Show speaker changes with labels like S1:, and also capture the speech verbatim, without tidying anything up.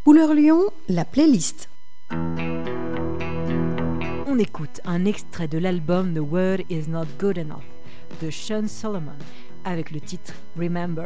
S1: Couleur Lyon, la playlist.
S2: On écoute un extrait de l'album The Word Is Not Good Enough de Sean Solomon avec le titre Remember.